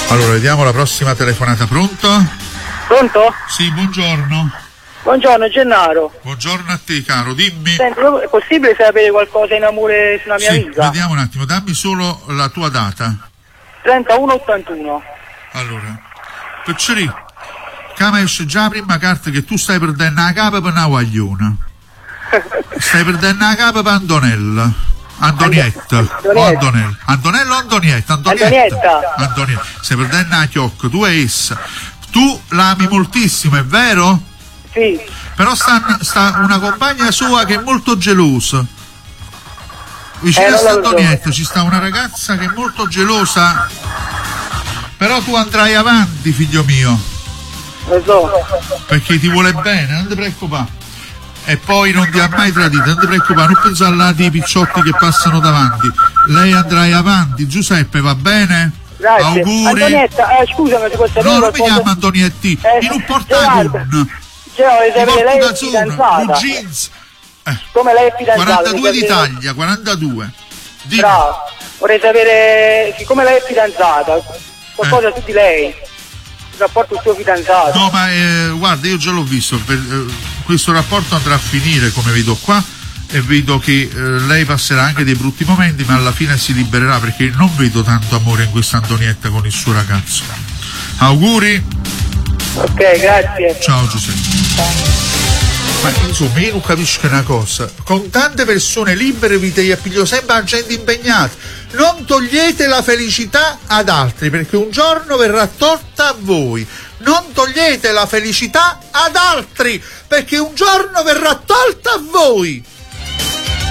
Allora, vediamo la prossima telefonata. Pronto? Pronto? Sì, buongiorno. Buongiorno Gennaro. Buongiorno a te, caro, dimmi. Senti, è possibile sapere qualcosa in amore sulla mia amica? Vediamo un attimo, dammi solo la tua data. 3181. Allora, Picciri, come esce già la prima carta che tu stai perdendo la capa per una guagliona. Stai perdendo la capa per Antonella. Antonietta. Antonella o Antonietta? Antonietta. Stai perdendo la chiocca, tu e essa. Tu la ami moltissimo, è vero? Sì. Però sta una compagna sua che è molto gelosa. Vicino a Antonietta ci sta una ragazza che è molto gelosa. Però tu andrai avanti, figlio mio. Lo so. Perché ti vuole bene, non ti preoccupare. E poi non ti ha mai tradito, non ti preoccupare, non pensare alla dei picciotti che passano davanti. Lei andrai avanti, Giuseppe, va bene? Grazie. Auguri. Antonietta, scusami, ti posso no, non mi chiama Antonietti, in un portagun. Lei è fidanzata. Jeans. Come lei è fidanzata? 42 d'Italia, 42. Dimmi. Bravo. Vorrei sapere, siccome lei è fidanzata, qualcosa su di lei, il rapporto del suo fidanzato. No, ma guarda, io già l'ho visto, questo rapporto andrà a finire, come vedo qua, e vedo che lei passerà anche dei brutti momenti, ma alla fine si libererà, perché non vedo tanto amore in questa Antonietta con il suo ragazzo. Auguri. Ok, grazie. Ciao Giuseppe. Ma insomma, io non capisco una cosa: con tante persone libere vi te appiglio sempre a gente impegnata. Non togliete la felicità ad altri, perché un giorno verrà tolta a voi. Non togliete la felicità ad altri, perché un giorno verrà tolta a voi.